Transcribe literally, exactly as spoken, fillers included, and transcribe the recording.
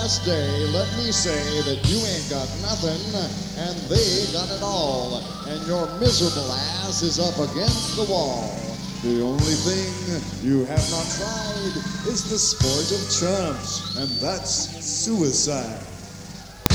Last day, let me say that you ain't got nothing and they got it all, and your miserable ass is up against the wall. The only thing you have not tried is the sport of chumps, and that's suicide.